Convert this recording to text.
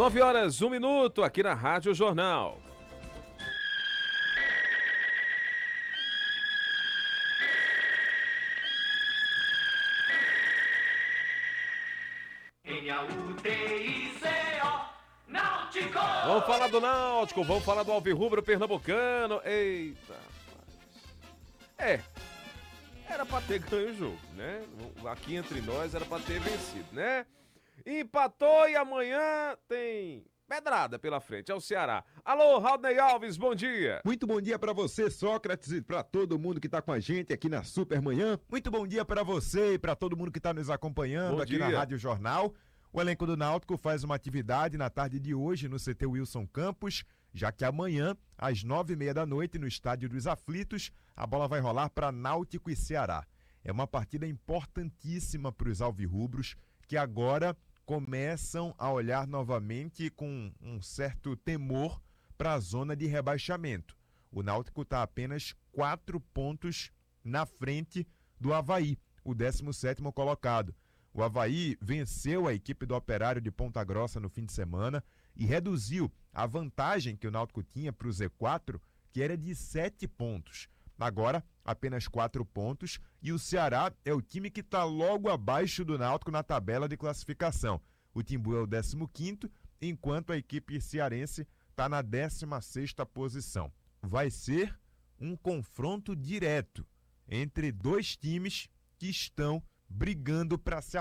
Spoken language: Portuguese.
9 horas, 1 minuto, aqui na Rádio Jornal. Náutico! Vamos falar do Náutico, vamos falar do Alvirrubro Pernambucano. Eita, rapaz. Era pra ter ganho o jogo, né? Aqui entre nós era pra ter vencido, né? Empatou e amanhã tem pedrada pela frente, é o Ceará. Alô, Raudney Alves, bom dia. Muito bom dia pra você, Sócrates, e pra todo mundo que tá com a gente aqui na Supermanhã. Muito bom dia pra você e pra todo mundo que tá nos acompanhando Bom aqui dia. na Rádio Jornal. O elenco do Náutico faz uma atividade na tarde de hoje no CT Wilson Campos, já que amanhã, às 9h30 da noite, no Estádio dos Aflitos, a bola vai rolar para Náutico e Ceará. É uma partida importantíssima para os alvirrubros, que agora começam a olhar novamente com um certo temor para a zona de rebaixamento. O Náutico está apenas 4 pontos na frente do Avaí, o 17º colocado. O Avaí venceu a equipe do Operário de Ponta Grossa no fim de semana e reduziu a vantagem que o Náutico tinha para o Z4, que era de 7 pontos. Agora, apenas 4 pontos, e o Ceará é o time que está logo abaixo do Náutico na tabela de classificação. O Timbu é o 15º, enquanto a equipe cearense está na 16ª posição. Vai ser um confronto direto entre dois times que estão brigando para se